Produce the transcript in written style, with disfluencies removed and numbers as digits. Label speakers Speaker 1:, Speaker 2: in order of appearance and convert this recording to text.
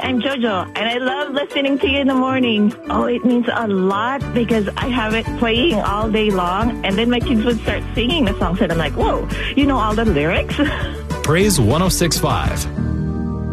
Speaker 1: I'm Jojo, and I love listening to you in the morning. Oh, it means a lot because I have it playing all day long, and then my kids would start singing the songs, and I'm like, whoa, you know all the lyrics?
Speaker 2: Praise 106.5.